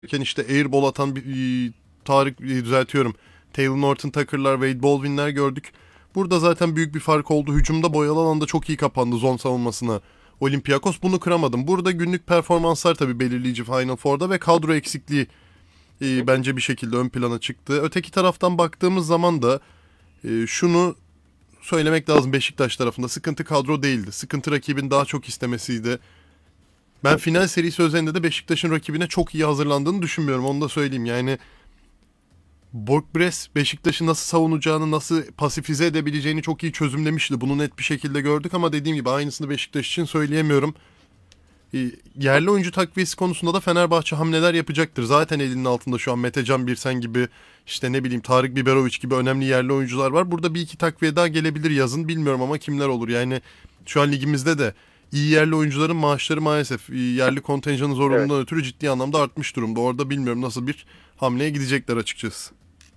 işte airball atan düzeltiyorum. Taylor Norton Tucker'lar, Wade Baldwin'ler gördük. Burada zaten büyük bir fark oldu. Hücumda boyalı alanda çok iyi kapandı zon savunmasına. Olympiakos bunu kıramadım. Burada günlük performanslar tabii belirleyici Final Four'da ve kadro eksikliği bence bir şekilde ön plana çıktı. Öteki taraftan baktığımız zaman da şunu söylemek lazım, Beşiktaş tarafında sıkıntı kadro değildi. Sıkıntı rakibin daha çok istemesiydi. Ben final serisi özelinde de Beşiktaş'ın rakibine çok iyi hazırlandığını düşünmüyorum. Onu da söyleyeyim. Yani Borg-Bress Beşiktaş'ı nasıl savunacağını, nasıl pasifize edebileceğini çok iyi çözümlemişti. Bunu net bir şekilde gördük ama dediğim gibi aynısını Beşiktaş için söyleyemiyorum. Yerli oyuncu takviyesi konusunda da Fenerbahçe hamleler yapacaktır. Zaten elinin altında şu an Metecan Birsen gibi, işte ne bileyim Tarık Biberovic gibi önemli yerli oyuncular var. Burada bir iki takviye daha gelebilir yazın, bilmiyorum ama kimler olur. Yani şu an ligimizde de iyi yerli oyuncuların maaşları maalesef yerli kontenjanın Evet. zorunluluğundan ötürü ciddi anlamda artmış durumda. Orada bilmiyorum nasıl bir hamleye gidecekler açıkçası.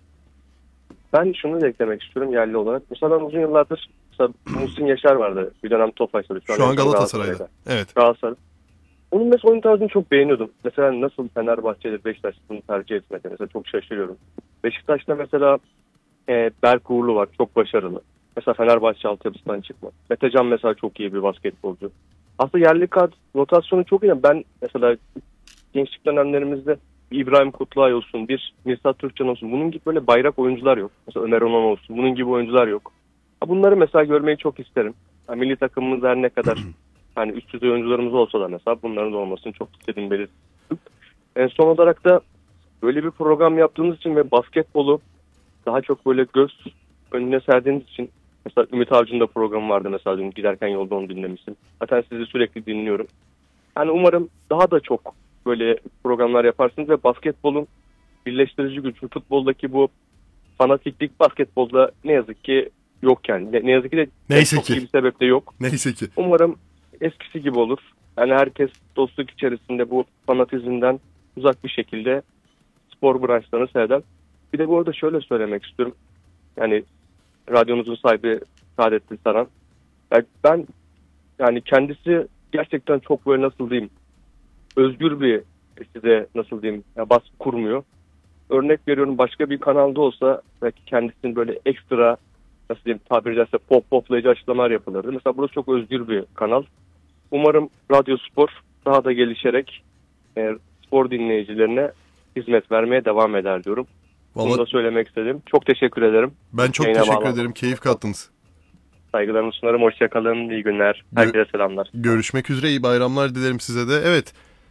Ben şunu da eklemek istiyorum yerli olarak. Mesela ben uzun yıllardır mesela Muhsin Yaşar vardı. Bir dönem Tofaş'ta. Şu an Şu en an son Galatasaray'da. Galatasaray'da. Evet. Galatasaray. Onun mesela oyun tarzını çok beğeniyordum. Mesela nasıl Fenerbahçe'de Beşiktaş bunu tercih etmedi. Mesela çok şaşırıyorum. Beşiktaş'ta mesela Berk Uğurlu var. Çok başarılı. Mesela Fenerbahçe altyapısından çıkma. Metecan mesela çok iyi bir basketbolcu. Aslında yerli rotasyonu çok iyi. Ben mesela gençlik dönemlerimizde bir İbrahim Kutlay olsun, bir Mirsat Türkcan olsun. Bunun gibi böyle bayrak oyuncular yok. Mesela Ömer Onan olsun. Bunun gibi oyuncular yok. Bunları mesela görmeyi çok isterim. Milli takımımız her ne kadar hani üst düzey oyuncularımız olsa da mesela bunların da olmasını çok istediğim belirttim. En son olarak da böyle bir program yaptığınız için ve basketbolu daha çok böyle göz önüne serdiğiniz için, mesela Ümit Avcı'nın da programı vardı mesela, dün giderken yolda onu dinlemiştim. Zaten sizi sürekli dinliyorum. Yani umarım daha da çok böyle programlar yaparsınız ve basketbolun birleştirici gücü, futboldaki bu fanatiklik basketbolda ne yazık ki yok yani. Ne yazık ki de Neyse çok ki. iyi bir sebeple yok. Neyse ki. Umarım eskisi gibi olur. Yani herkes dostluk içerisinde bu fanatizmden uzak bir şekilde spor branşlarını seyreder. Bir de bu arada şöyle söylemek istiyorum. Yani radyonuzun sahibi Saadettin Saran. Yani ben, yani kendisi gerçekten çok böyle nasıl diyeyim, özgür bir, size nasıl diyeyim, baskı kurmuyor. Örnek veriyorum, başka bir kanalda olsa belki kendisinin böyle ekstra nasıl diyeyim tabiri caizse poplayıcı açıklamalar yapılırdı. Mesela burası çok özgür bir kanal. Umarım Radyo Spor daha da gelişerek spor dinleyicilerine hizmet vermeye devam eder diyorum. Bunu Valla da söylemek istedim. Çok teşekkür ederim. ben çok Yayına teşekkür bağlandığınız ederim. Keyif için. kattınız. Saygılarımı sunarım. Hoşçakalın. İyi günler. Herkese selamlar. Görüşmek üzere, iyi bayramlar dilerim size de. Evet,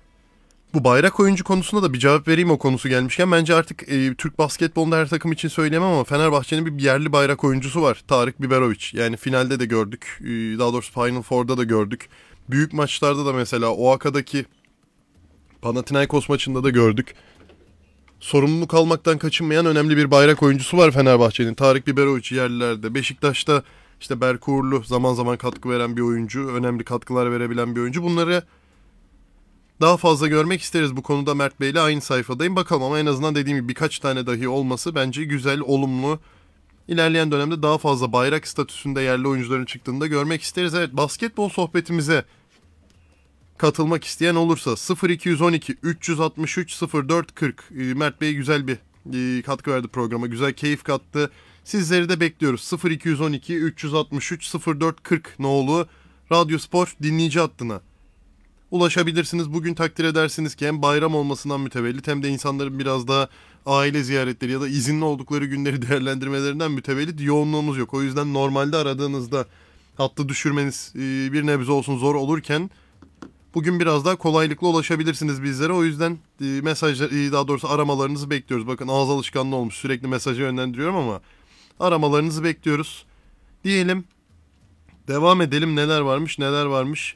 bu bayrak oyuncu konusunda da bir cevap vereyim o konusu gelmişken. Bence artık Türk basketbolunda her takım için söyleyemem ama Fenerbahçe'nin bir yerli bayrak oyuncusu var. Tarık Biberovic. Yani finalde de gördük. Daha doğrusu Final Four'da da gördük. Büyük maçlarda da mesela Oaka'daki Panathinaikos maçında da gördük. Sorumluluk almaktan kaçınmayan önemli bir bayrak oyuncusu var Fenerbahçe'nin. Tarık Biberovic yerlilerde. Beşiktaş'ta işte Berk Uğurlu zaman zaman katkı veren bir oyuncu. Önemli katkılar verebilen bir oyuncu. Bunları daha fazla görmek isteriz. Bu konuda Mert Bey'le aynı sayfadayım. Bakalım ama en azından dediğim gibi birkaç tane dahi olması bence güzel, olumlu. İlerleyen dönemde daha fazla bayrak statüsünde yerli oyuncuların çıktığını da görmek isteriz. Evet, basketbol sohbetimize katılmak isteyen olursa 0212 363 0440, Mert Bey güzel bir katkı verdi programa. Güzel keyif kattı. Sizleri de bekliyoruz. 0212 363 0440 nolu Radyo Spor dinleyici hattına ulaşabilirsiniz. Bugün takdir edersiniz ki hem bayram olmasından mütevellit hem de insanların biraz daha aile ziyaretleri ya da izinli oldukları günleri değerlendirmelerinden mütevellit yoğunluğumuz yok. O yüzden normalde aradığınızda hattı düşürmeniz bir nebze olsun zor olurken bugün biraz daha kolaylıkla ulaşabilirsiniz bizlere. O yüzden mesajlar, daha doğrusu aramalarınızı bekliyoruz. Bakın ağız alışkanlığı olmuş, sürekli mesaja yönlendiriyorum ama aramalarınızı bekliyoruz. Diyelim, devam edelim, neler varmış neler varmış.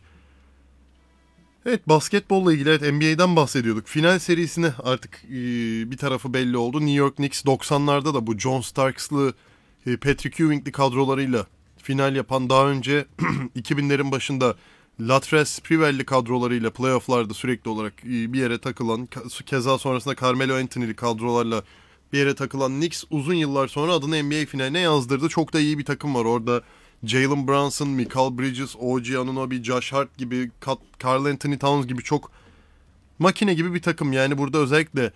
Evet, basketbolla ilgili, evet, NBA'den bahsediyorduk. Final serisine artık bir tarafı belli oldu. New York Knicks 90'larda da bu John Starks'lı, Patrick Ewing'li kadrolarıyla final yapan, daha önce 2000'lerin başında Latrell Sprewell'li kadrolarıyla playoff'larda sürekli olarak bir yere takılan, keza sonrasında Carmelo Anthony'li kadrolarla bir yere takılan Knicks uzun yıllar sonra adını NBA finaline yazdırdı. Çok da iyi bir takım var orada. Jalen Brunson, Mikal Bridges, OG Anunoby, Josh Hart gibi, Karl Anthony Towns gibi çok makine gibi bir takım. Yani burada özellikle